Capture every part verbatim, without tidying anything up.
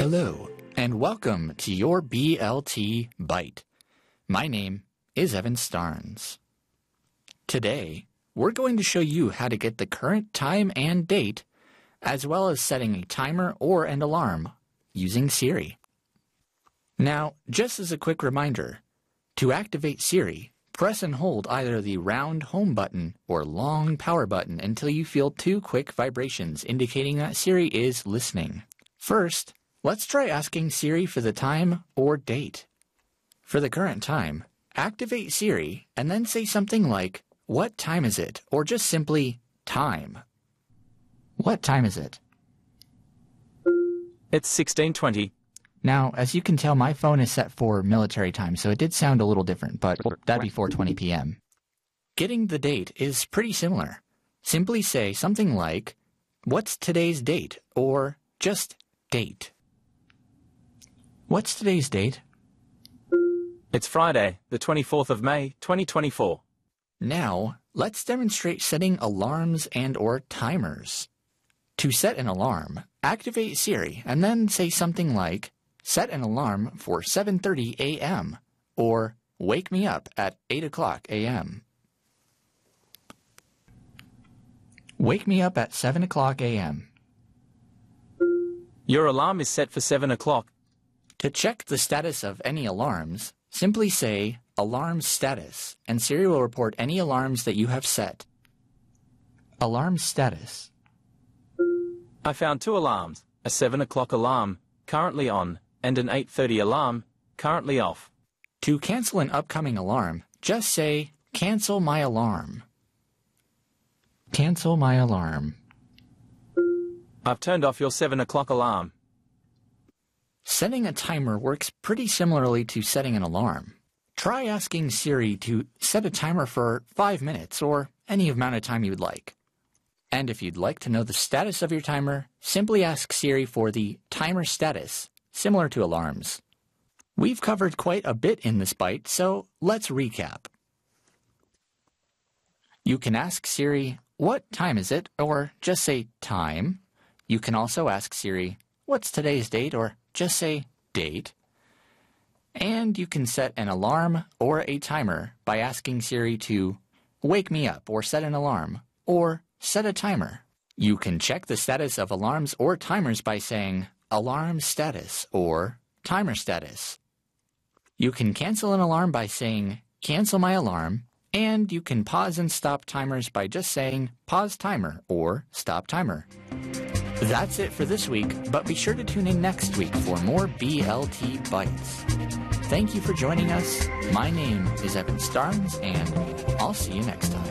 Hello, and welcome to your B L T Bite. My name is Evan Starnes. Today, we're going to show you how to get the current time and date, as well as setting a timer or an alarm using Siri. Now, just as a quick reminder, to activate Siri, press and hold either the round home button or long power button until you feel two quick vibrations indicating that Siri is listening. First, let's try asking Siri for the time or date. For the current time, activate Siri and then say something like, "What time is it?" or just simply, "Time." What time is it? It's sixteen twenty. Now, as you can tell, my phone is set for military time, so it did sound a little different, but that'd be four twenty p m Getting the date is pretty similar. Simply say something like, "What's today's date?" or just date. What's today's date? It's Friday, the twenty-fourth of May, twenty twenty-four. Now, let's demonstrate setting alarms and or timers. To set an alarm, activate Siri and then say something like, "Set an alarm for seven thirty a m" or "Wake me up at eight o'clock a m" Wake me up at seven o'clock a m Your alarm is set for seven o'clock. To check the status of any alarms, simply say, "Alarm status," and Siri will report any alarms that you have set. Alarm status. I found two alarms, a seven o'clock alarm, currently on, and an eight thirty alarm, currently off. To cancel an upcoming alarm, just say, "Cancel my alarm." Cancel my alarm. I've turned off your seven o'clock alarm. Setting a timer works pretty similarly to setting an alarm. Try asking Siri to set a timer for five minutes or any amount of time you would like. And if you'd like to know the status of your timer, simply ask Siri for the timer status, similar to alarms. We've covered quite a bit in this bite, so let's recap. You can ask Siri, "What time is it?" or just say, "Time." You can also ask Siri, "What's today's date?" or just say, "Date." And you can set an alarm or a timer by asking Siri to wake me up or set an alarm or set a timer. You can check the status of alarms or timers by saying alarm status or timer status. You can cancel an alarm by saying cancel my alarm, and you can pause and stop timers by just saying pause timer or stop timer. That's it for this week, but be sure to tune in next week for more B L T Bites. Thank you for joining us. My name is Evan Starnes, and I'll see you next time.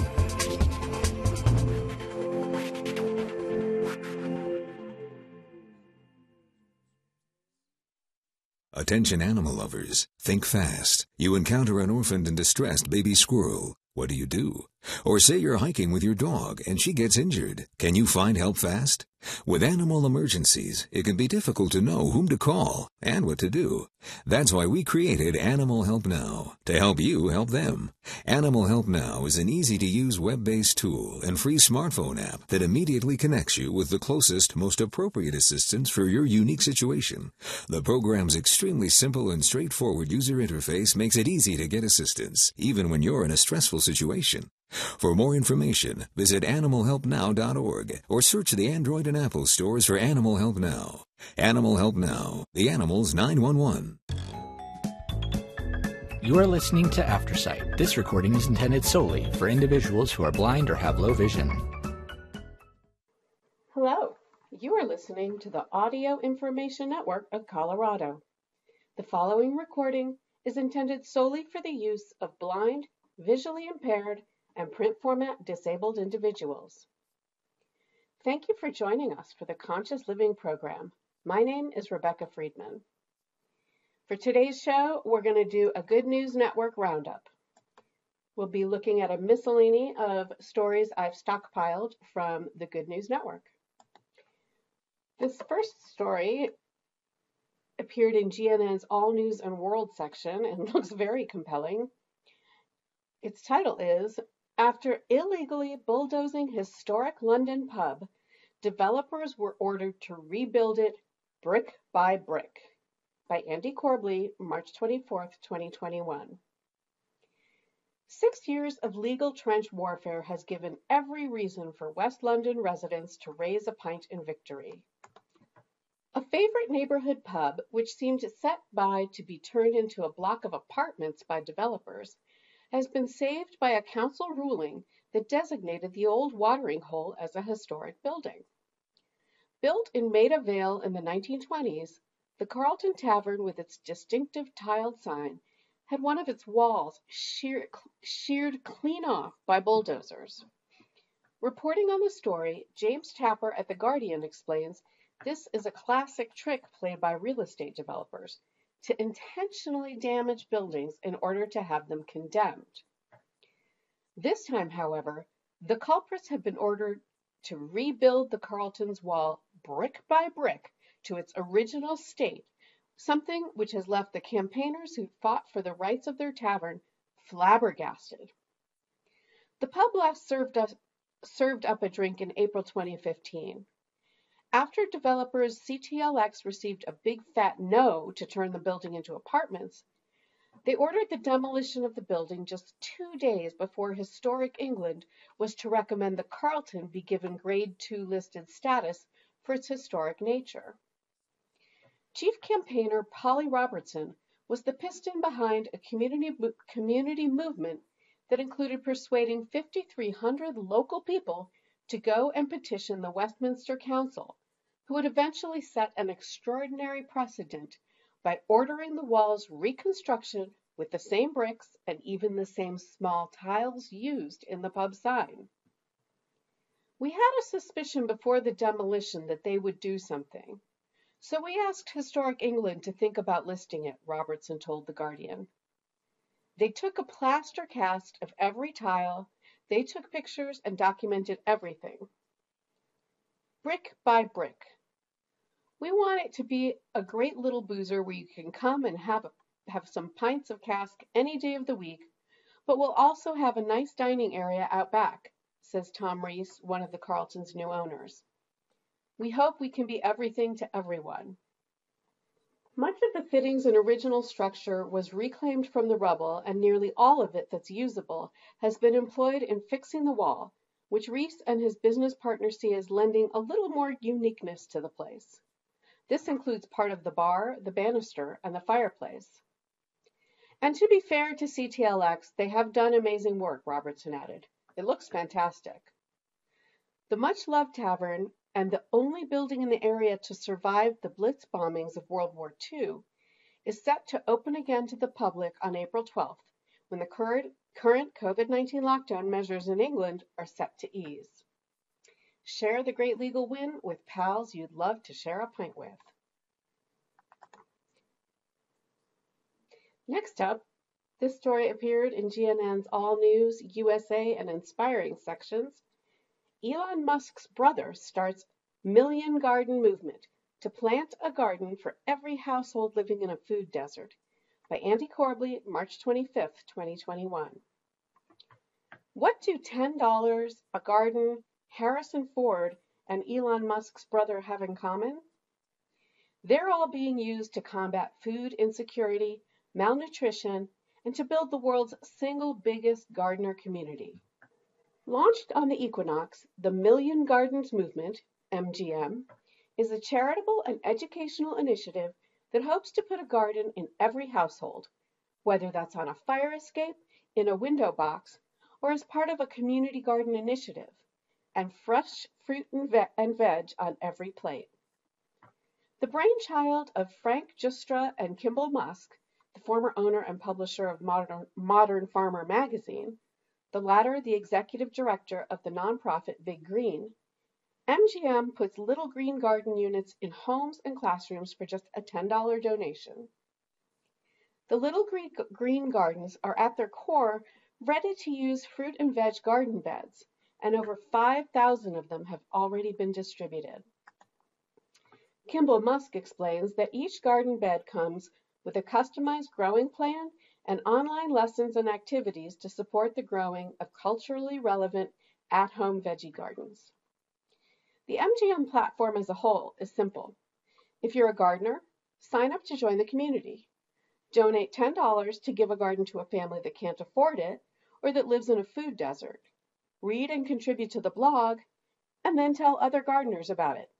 Attention animal lovers, think fast. You encounter an orphaned and distressed baby squirrel. What do you do? Or say you're hiking with your dog and she gets injured. Can you find help fast? With animal emergencies, it can be difficult to know whom to call and what to do. That's why we created Animal Help Now, to help you help them. Animal Help Now is an easy-to-use web-based tool and free smartphone app that immediately connects you with the closest, most appropriate assistance for your unique situation. The program's extremely simple and straightforward user interface makes it easy to get assistance, even when you're in a stressful situation. For more information, visit animal help now dot org or search the Android and Apple stores for Animal Help Now. Animal Help Now, the animal's nine one one. You are listening to Aftersight. This recording is intended solely for individuals who are blind or have low vision. Hello, you are listening to the Audio Information Network of Colorado. The following recording is intended solely for the use of blind, visually impaired, and print format disabled individuals. Thank you for joining us for the Conscious Living program. My name is Rebecca Friedman. For today's show, we're going to do a Good News Network roundup. We'll be looking at a miscellany of stories I've stockpiled from the Good News Network. This first story appeared in G N N's All News and World section and looks very compelling. Its title is, "After illegally bulldozing historic London pub, developers were ordered to rebuild it Brick by Brick by Andy Corbley, March twenty-fourth, twenty twenty-one. Six years of legal trench warfare has given every reason for West London residents to raise a pint in victory. A favorite neighborhood pub, which seemed set by to be turned into a block of apartments by developers, has been saved by a council ruling that designated the old watering hole as a historic building. Built in Maida Vale in the nineteen twenties, the Carlton Tavern, with its distinctive tiled sign, had one of its walls shear, sheared clean off by bulldozers. Reporting on the story, James Tapper at The Guardian explains this is a classic trick played by real estate developers to intentionally damage buildings in order to have them condemned. This time, however, the culprits have been ordered to rebuild the Carlton's wall brick by brick to its original state, something which has left the campaigners who fought for the rights of their tavern flabbergasted. The pub last served, us, served up a drink in April twenty fifteen. After developers C T L X received a big fat no to turn the building into apartments, they ordered the demolition of the building just two days before Historic England was to recommend the Carlton be given Grade two listed status for its historic nature. Chief campaigner Polly Robertson was the piston behind a community, community movement that included persuading fifty-three hundred local people to go and petition the Westminster Council, who would eventually set an extraordinary precedent by ordering the wall's reconstruction with the same bricks and even the same small tiles used in the pub sign. We had a suspicion before the demolition that they would do something, so we asked Historic England to think about listing it, Robertson told The Guardian. They took a plaster cast of every tile, they took pictures and documented everything. Brick by brick. We want it to be a great little boozer where you can come and have, a, have some pints of cask any day of the week, but we'll also have a nice dining area out back, says Tom Reese, one of the Carlton's new owners. We hope we can be everything to everyone. Much of the fittings and original structure was reclaimed from the rubble, and nearly all of it that's usable has been employed in fixing the wall, which Reese and his business partner see as lending a little more uniqueness to the place. This includes part of the bar, the banister, and the fireplace. And to be fair to C T L X, they have done amazing work, Robertson added. It looks fantastic. The much-loved tavern, and the only building in the area to survive the Blitz bombings of World War Two, is set to open again to the public on April twelfth, when the current, current COVID nineteen lockdown measures in England are set to ease. Share the great legal win with pals you'd love to share a pint with. Next up, this story appeared in G N N's All News, U S A, and Inspiring sections. Elon Musk's brother starts Million Garden Movement to plant a garden for every household living in a food desert by Andy Corbley, March twenty-fifth, twenty twenty-one. What do ten dollars, a garden, Harrison Ford, and Elon Musk's brother have in common? They're all being used to combat food insecurity, malnutrition, and to build the world's single biggest gardener community. Launched on the equinox, the Million Gardens Movement, M G M, is a charitable and educational initiative that hopes to put a garden in every household, whether that's on a fire escape, in a window box, or as part of a community garden initiative, and fresh fruit and, ve- and veg on every plate. The brainchild of Frank Giustra and Kimball Musk, the former owner and publisher of Modern, Modern Farmer magazine, the latter the executive director of the nonprofit Big Green, M G M puts little green garden units in homes and classrooms for just a ten dollars donation. The Little Green, green Gardens are at their core ready-to-use fruit and veg garden beds, and over five thousand of them have already been distributed. Kimball Musk explains that each garden bed comes with a customized growing plan and online lessons and activities to support the growing of culturally relevant at-home veggie gardens. The M G M platform as a whole is simple. If you're a gardener, sign up to join the community. Donate ten dollars to give a garden to a family that can't afford it or that lives in a food desert. Read and contribute to the blog, and then tell other gardeners about it.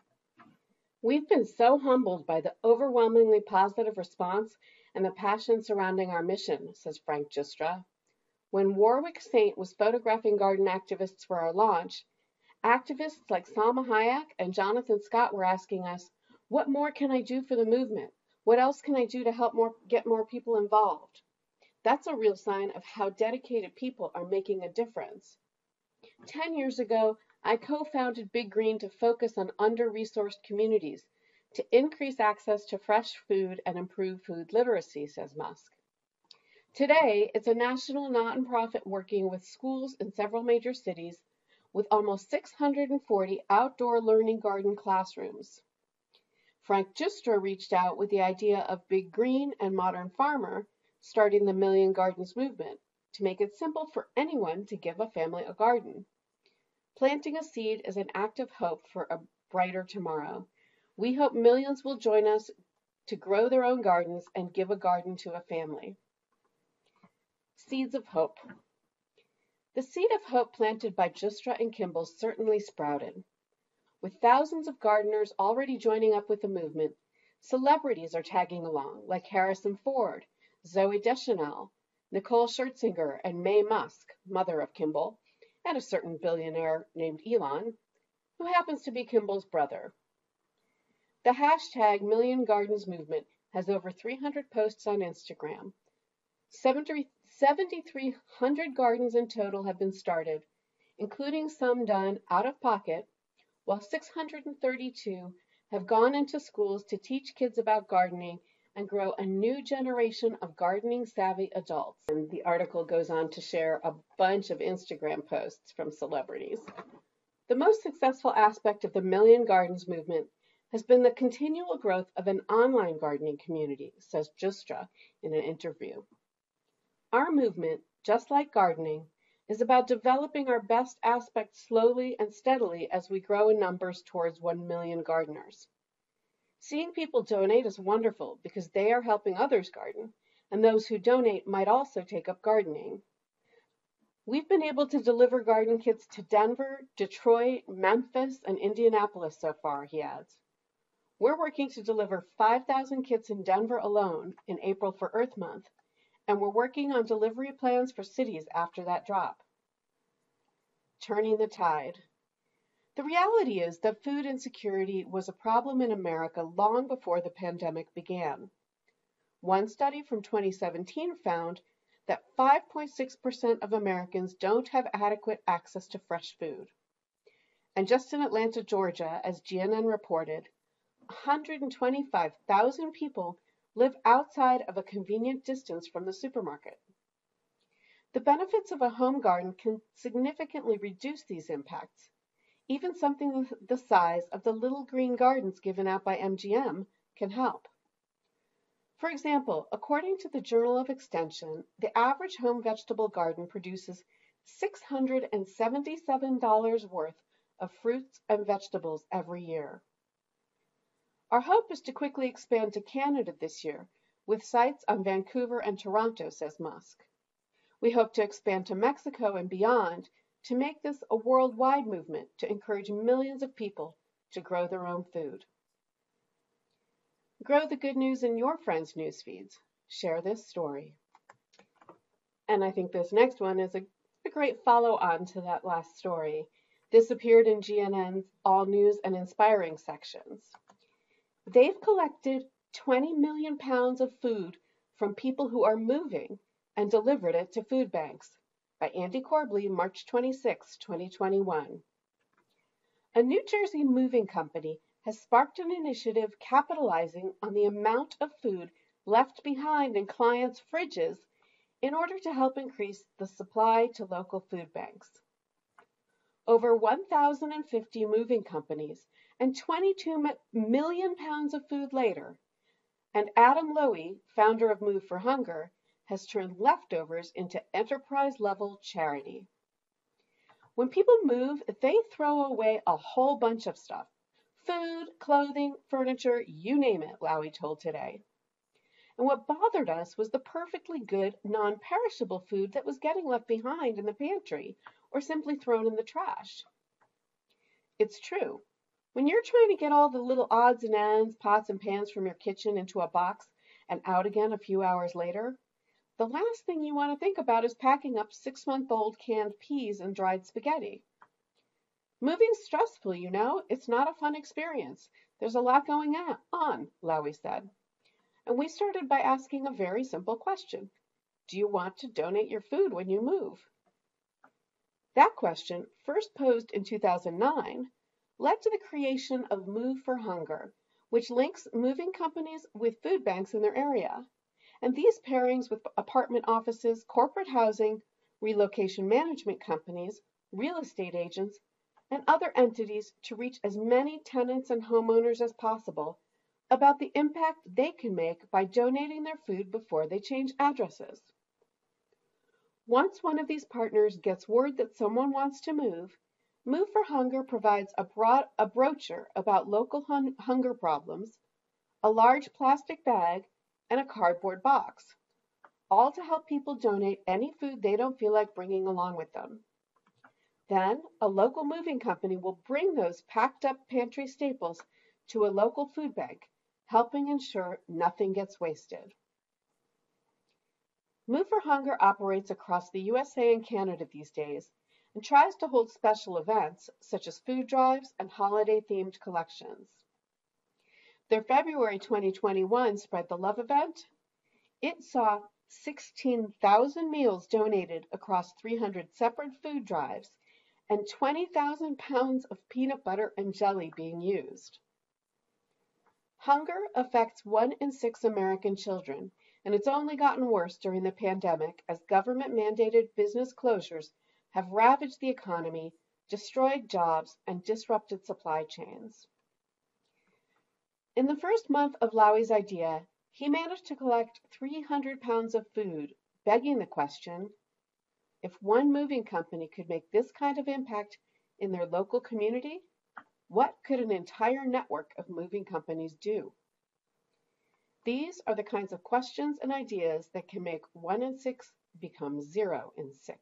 We've been so humbled by the overwhelmingly positive response and the passion surrounding our mission, says Frank Justra. When Warwick Saint was photographing garden activists for our launch, activists like Salma Hayek and Jonathan Scott were asking us, what more can I do for the movement? What else can I do to help more, get more people involved? That's a real sign of how dedicated people are making a difference. Ten years ago, I co-founded Big Green to focus on under-resourced communities to increase access to fresh food and improve food literacy, says Musk. Today, it's a national nonprofit working with schools in several major cities with almost six hundred forty outdoor learning garden classrooms. Frank Justra reached out with the idea of Big Green and Modern Farmer starting the Million Gardens movement to make it simple for anyone to give a family a garden. Planting a seed is an act of hope for a brighter tomorrow. We hope millions will join us to grow their own gardens and give a garden to a family. Seeds of Hope. The seed of hope planted by Justra and Kimball certainly sprouted. With thousands of gardeners already joining up with the movement, celebrities are tagging along, like Harrison Ford, Zooey Deschanel, Nicole Scherzinger, and Mae Musk, mother of Kimball, and a certain billionaire named Elon, who happens to be Kimball's brother. The hashtag Million Gardens movement has over three hundred posts on Instagram. seventy-three hundred gardens in total have been started, including some done out of pocket, while six hundred thirty-two have gone into schools to teach kids about gardening and grow a new generation of gardening-savvy adults. And the article goes on to share a bunch of Instagram posts from celebrities. The most successful aspect of the Million Gardens movement has been the continual growth of an online gardening community, says Justra in an interview. Our movement, just like gardening, is about developing our best aspects slowly and steadily as we grow in numbers towards one million gardeners. Seeing people donate is wonderful because they are helping others garden, and those who donate might also take up gardening. We've been able to deliver garden kits to Denver, Detroit, Memphis, and Indianapolis so far, he adds. We're working to deliver five thousand kits in Denver alone in April for Earth Month, and we're working on delivery plans for cities after that drop. Turning the tide. The reality is that food insecurity was a problem in America long before the pandemic began. One study from twenty seventeen found that five point six percent of Americans don't have adequate access to fresh food. And just in Atlanta, Georgia, as G N N reported, one hundred twenty-five thousand people live outside of a convenient distance from the supermarket. The benefits of a home garden can significantly reduce these impacts. Even something the size of the little green gardens given out by M G M can help. For example, according to the Journal of Extension, the average home vegetable garden produces six hundred seventy-seven dollars worth of fruits and vegetables every year. Our hope is to quickly expand to Canada this year, with sites on Vancouver and Toronto, says Musk. We hope to expand to Mexico and beyond to make this a worldwide movement to encourage millions of people to grow their own food. Grow the good news in your friends' news feeds. Share this story. And I think this next one is a, a great follow-on to that last story. This appeared in G N N's All News and Inspiring sections. They've collected twenty million pounds of food from people who are moving and delivered it to food banks. By Andy Corbley, March twenty-sixth, twenty twenty-one. A New Jersey moving company has sparked an initiative capitalizing on the amount of food left behind in clients' fridges in order to help increase the supply to local food banks. Over one thousand fifty moving companies and twenty-two million pounds of food later, and Adam Lowy, founder of Move for Hunger, has turned leftovers into enterprise-level charity. When people move, they throw away a whole bunch of stuff. food, clothing, furniture, you name it, Lowy told Today. And what bothered us was the perfectly good, non-perishable food that was getting left behind in the pantry or simply thrown in the trash. It's true. When you're trying to get all the little odds and ends, pots and pans from your kitchen into a box and out again a few hours later, the last thing you want to think about is packing up six-month-old canned peas and dried spaghetti. Moving's stressful, you know. It's not a fun experience. There's a lot going on, Lowy said. And we started by asking a very simple question. Do you want to donate your food when you move? That question, first posed in two thousand nine, led to the creation of Move for Hunger, which links moving companies with food banks in their area. And these pairings with apartment offices, corporate housing, relocation management companies, real estate agents, and other entities to reach as many tenants and homeowners as possible about the impact they can make by donating their food before they change addresses. Once one of these partners gets word that someone wants to move, Move for Hunger provides a, broad, a brochure about local hun hunger problems, a large plastic bag, and a cardboard box, all to help people donate any food they don't feel like bringing along with them. Then, a local moving company will bring those packed up pantry staples to a local food bank, helping ensure nothing gets wasted. Move for Hunger operates across the U S A and Canada these days and tries to hold special events such as food drives and holiday-themed collections. Their February twenty twenty-one Spread the Love event, it saw sixteen thousand meals donated across three hundred separate food drives and twenty thousand pounds of peanut butter and jelly being used. Hunger affects one in six American children, and it's only gotten worse during the pandemic as government-mandated business closures have ravaged the economy, destroyed jobs, and disrupted supply chains. In the first month of Lowy's idea, he managed to collect three hundred pounds of food, begging the question, if one moving company could make this kind of impact in their local community, what could an entire network of moving companies do? These are the kinds of questions and ideas that can make one in six become zero in six.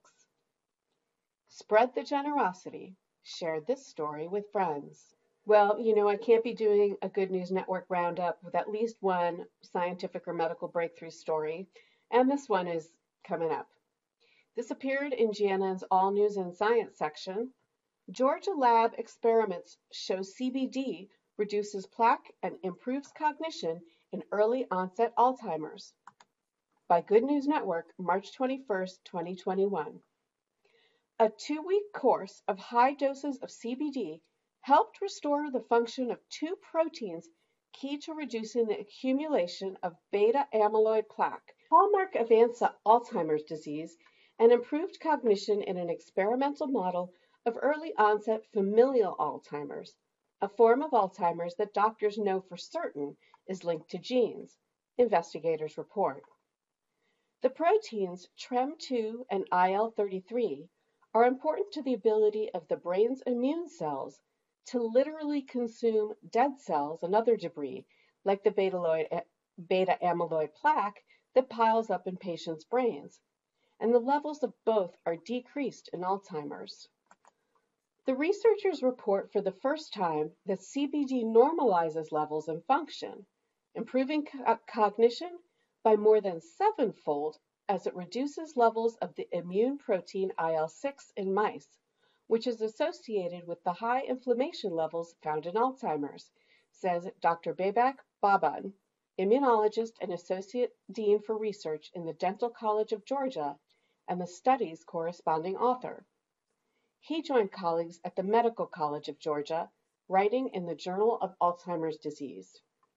Spread the generosity. Share this story with friends. Well, you know, I can't be doing a Good News Network roundup with at least one scientific or medical breakthrough story, and this one is coming up. This appeared in G N N's All News and Science section. Georgia lab experiments show C B D reduces plaque and improves cognition in early onset Alzheimer's. By Good News Network, March twenty-first, twenty twenty-one. A two-week course of high doses of C B D helped restore the function of two proteins key to reducing the accumulation of beta amyloid plaque, hallmark of Alzheimer's disease, and improved cognition in an experimental model of early onset familial Alzheimer's, a form of Alzheimer's that doctors know for certain is linked to genes, investigators report. The proteins T R E M two and I L thirty-three are important to the ability of the brain's immune cells to literally consume dead cells and other debris, like the beta, beta amyloid plaque that piles up in patients' brains, and the levels of both are decreased in Alzheimer's. The researchers report for the first time that C B D normalizes levels and function, improving co cognition by more than sevenfold as it reduces levels of the immune protein I L six in mice, which is associated with the high inflammation levels found in Alzheimer's, says Doctor Babak Baban, immunologist and associate dean for research in the Dental College of Georgia and the study's corresponding author. He joined colleagues at the Medical College of Georgia, writing in the Journal of Alzheimer's Disease.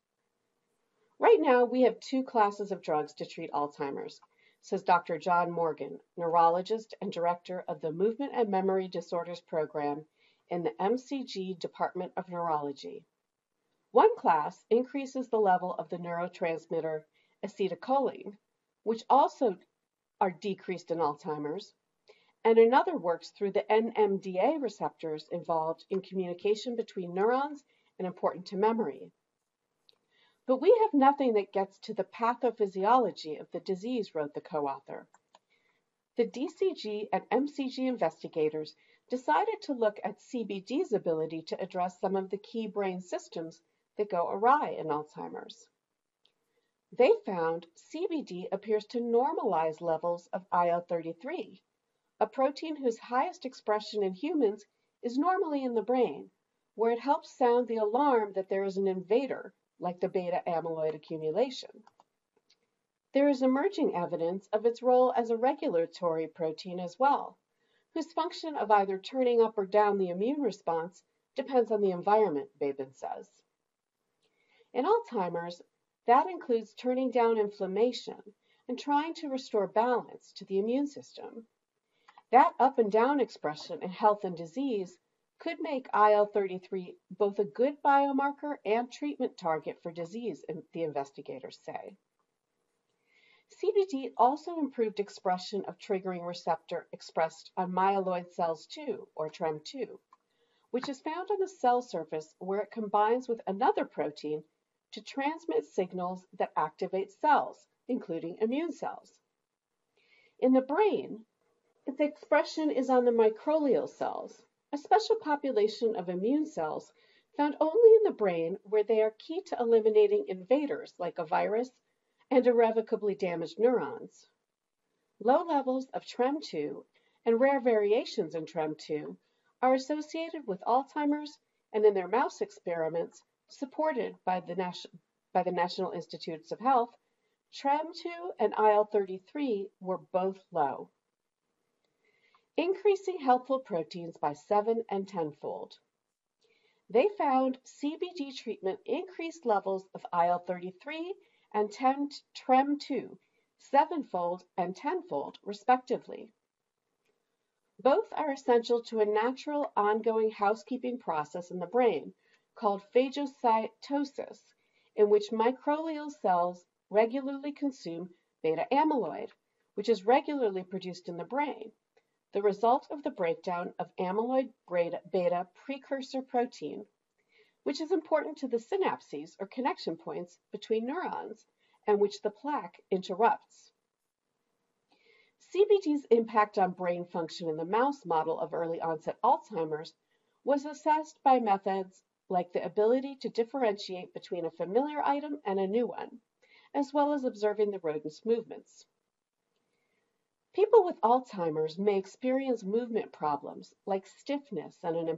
Right now, we have two classes of drugs to treat Alzheimer's, says Doctor John Morgan, neurologist and director of the Movement and Memory Disorders Program in the M C G Department of Neurology. One class increases the level of the neurotransmitter acetylcholine, which also are decreased in Alzheimer's, and another works through the N M D A receptors involved in communication between neurons and important to memory. But we have nothing that gets to the pathophysiology of the disease, wrote the co-author. The D C G and M C G investigators decided to look at C B D's ability to address some of the key brain systems that go awry in Alzheimer's. They found C B D appears to normalize levels of I L thirty-three, a protein whose highest expression in humans is normally in the brain, where it helps sound the alarm that there is an invader, like the beta amyloid accumulation. There is emerging evidence of its role as a regulatory protein as well, whose function of either turning up or down the immune response depends on the environment, Babin says. In Alzheimer's, that includes turning down inflammation and trying to restore balance to the immune system. That up and down expression in health and disease could make I L thirty-three both a good biomarker and treatment target for disease, the investigators say. C B D also improved expression of triggering receptor expressed on myeloid cells two, or T R E M two, which is found on the cell surface where it combines with another protein to transmit signals that activate cells, including immune cells. In the brain, its expression is on the microglial cells, a special population of immune cells found only in the brain where they are key to eliminating invaders like a virus and irrevocably damaged neurons. Low levels of T R E M two and rare variations in T R E M two are associated with Alzheimer's, and in their mouse experiments, supported by the, Nas- by the National Institutes of Health, T R E M two and I L thirty-three were both low, increasing helpful proteins by seven and tenfold. They found C B D treatment increased levels of I L thirty-three and T R E M two sevenfold and tenfold, respectively. Both are essential to a natural ongoing housekeeping process in the brain called phagocytosis, in which microglial cells regularly consume beta amyloid, which is regularly produced in the brain, the result of the breakdown of amyloid beta precursor protein, which is important to the synapses or connection points between neurons and which the plaque interrupts. C B D's impact on brain function in the mouse model of early onset Alzheimer's was assessed by methods like the ability to differentiate between a familiar item and a new one, as well as observing the rodent's movements. People with Alzheimer's may experience movement problems like stiffness and an